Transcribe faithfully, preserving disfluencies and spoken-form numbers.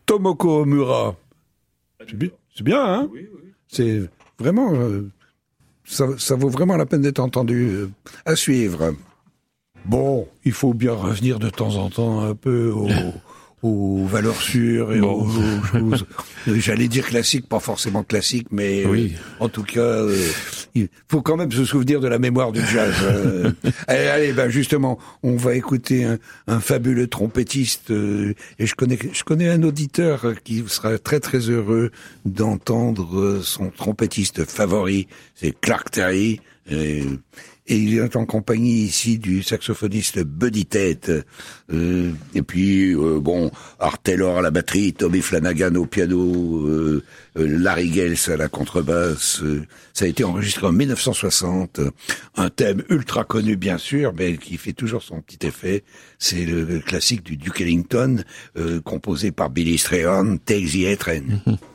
Tomoko Omura. C'est bien, c'est bien, hein? Oui, oui. C'est vraiment, euh, ça, ça vaut vraiment la peine d'être entendu. Euh, à suivre. Bon, il faut bien revenir de temps en temps un peu au... aux valeurs sûres et bon. aux choses, j'allais dire classiques, pas forcément classiques, mais oui. euh, en tout cas, euh, il faut quand même se souvenir de la mémoire du jazz. Euh, allez, allez, ben justement, on va écouter un, un fabuleux trompettiste, euh, et je connais, je connais un auditeur qui sera très très heureux d'entendre son trompettiste favori, c'est Clark Terry. Et, et il est en compagnie ici du saxophoniste Buddy Tate. Euh, et puis, euh, bon, Art Taylor à la batterie, Tommy Flanagan au piano, euh, euh, Larry Gales à la contrebasse. Euh, ça a été enregistré en mille neuf cent soixante. Un thème ultra connu, bien sûr, mais qui fait toujours son petit effet. C'est le, le classique du Duke Ellington, euh, composé par Billy Strayhorn, Take the A Train.